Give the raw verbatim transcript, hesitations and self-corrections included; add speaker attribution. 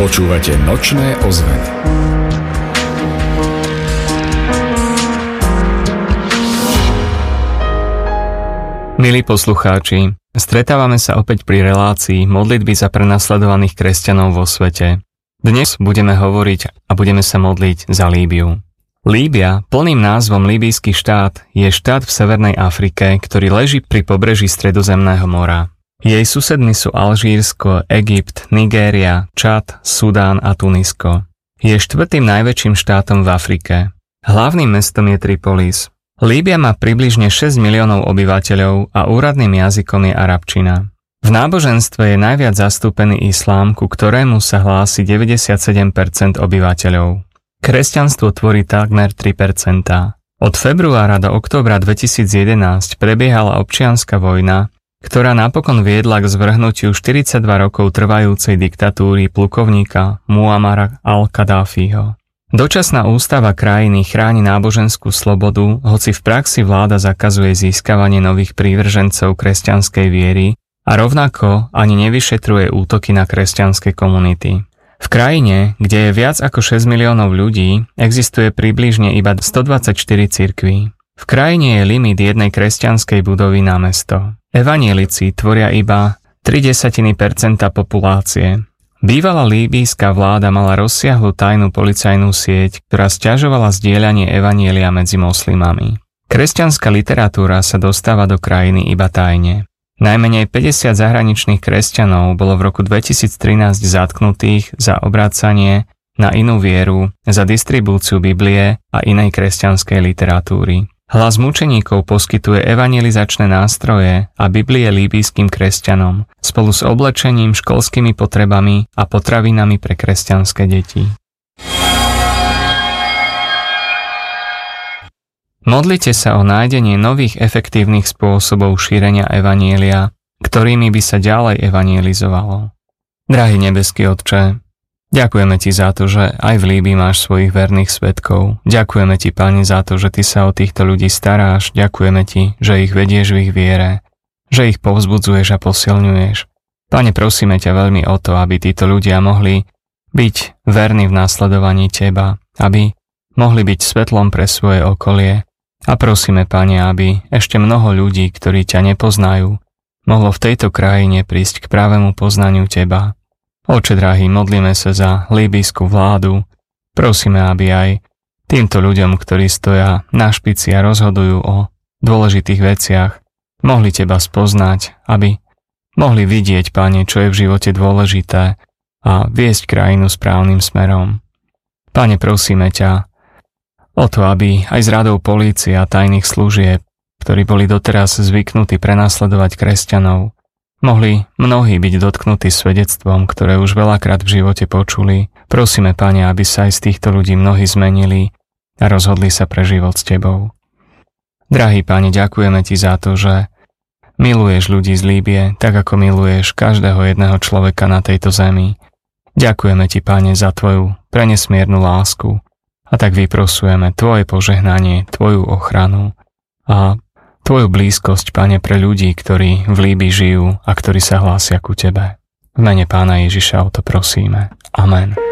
Speaker 1: Počúvate Nočné ozveny.
Speaker 2: Milí poslucháči, stretávame sa opäť pri relácii modlitby za prenasledovaných kresťanov vo svete. Dnes budeme hovoriť a budeme sa modliť za Líbiu. Líbia, plným názvom Líbyjský štát, je štát v Severnej Afrike, ktorý leží pri pobreží Stredozemného mora. Jej susedmi sú Alžírsko, Egypt, Nigéria, Čad, Sudán a Tunisko. Je štvrtým najväčším štátom v Afrike. Hlavným mestom je Tripolis. Líbia má približne šesť miliónov obyvateľov a úradným jazykom je arabčina. V náboženstve je najviac zastúpený islám, ku ktorému sa hlási deväťdesiatsedem percent obyvateľov. Kresťanstvo tvorí takmer tri percentá. Od februára do októbra dvetisícjedenásť prebiehala občianska vojna, ktorá napokon viedla k zvrhnutiu štyridsaťdva rokov trvajúcej diktatúry plukovníka Muammara al-Kaddáfiho. Dočasná ústava krajiny chráni náboženskú slobodu, hoci v praxi vláda zakazuje získavanie nových prívržencov kresťanskej viery a rovnako ani nevyšetruje útoky na kresťanské komunity. V krajine, kde je viac ako šesť miliónov ľudí, existuje približne iba stodvadsaťštyri cirkví. V krajine je limit jednej kresťanskej budovy na mesto. Evanjelici tvoria iba tri desatiny percenta populácie. Bývalá líbyjská vláda mala rozsiahlu tajnú policajnú sieť, ktorá sťažovala zdieľanie evanjelia medzi moslimami. Kresťanská literatúra sa dostáva do krajiny iba tajne. Najmenej päťdesiat zahraničných kresťanov bolo v roku dvetisíctrinásť zatknutých za obrácanie na inú vieru, za distribúciu Biblie a inej kresťanskej literatúry. Hlas mučeníkov poskytuje evangelizačné nástroje a Biblie líbyjským kresťanom spolu s oblečením, školskými potrebami a potravinami pre kresťanské deti. Modlite sa o nájdenie nových efektívnych spôsobov šírenia evanjelia, ktorými by sa ďalej evanjelizovalo. Drahý nebeský Otče, ďakujeme Ti za to, že aj v Líbii máš svojich verných svedkov. Ďakujeme Ti, Pane, za to, že Ty sa o týchto ľudí staráš. Ďakujeme Ti, že ich vedieš v ich viere, že ich povzbudzuješ a posilňuješ. Pane, prosíme ťa veľmi o to, aby títo ľudia mohli byť verní v nasledovaní Teba, aby mohli byť svetlom pre svoje okolie. A prosíme, Pane, aby ešte mnoho ľudí, ktorí ťa nepoznajú, mohlo v tejto krajine prísť k pravému poznaniu Teba. Oče drahý, modlíme sa za líbyjskú vládu. Prosíme, aby aj týmto ľuďom, ktorí stoja na špici a rozhodujú o dôležitých veciach, mohli Teba spoznať, aby mohli vidieť, Pane, čo je v živote dôležité a viesť krajinu správnym smerom. Pane, prosíme ťa o to, aby aj z radou polície a tajných služieb, ktorí boli doteraz zvyknutí prenasledovať kresťanov, mohli mnohí byť dotknutí svedectvom, ktoré už veľakrát v živote počuli. Prosíme, Pane, aby sa aj z týchto ľudí mnohí zmenili a rozhodli sa pre život s Tebou. Drahý Pane, ďakujeme Ti za to, že miluješ ľudí z Líbie, tak ako miluješ každého jedného človeka na tejto zemi. Ďakujeme Ti, Pane, za Tvoju prenesmiernu lásku a tak vyprosujeme Tvoje požehnanie, Tvoju ochranu a Tvoju blízkosť, Pane, pre ľudí, ktorí v Líbii žijú a ktorí sa hlásia ku Tebe. V mene Pána Ježiša o to prosíme. Amen.